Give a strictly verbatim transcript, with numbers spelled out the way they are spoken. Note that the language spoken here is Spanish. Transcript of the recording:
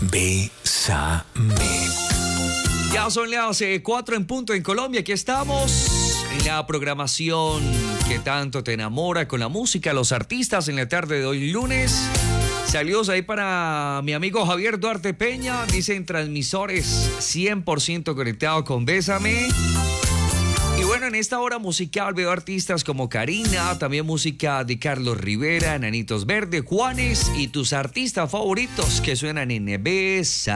Bésame. Ya son las eh, cuatro en punto en Colombia. Aquí estamos en la programación que tanto te enamora con la música, los artistas en la tarde de hoy lunes. Saludos ahí para mi amigo Javier Duarte Peña. Dicen transmisores cien por ciento conectados con Bésame. Y bueno, en esta hora musical veo artistas como Karina, también música de Carlos Rivera, Nanitos Verde, Juanes y tus artistas favoritos que suenan en Bésame.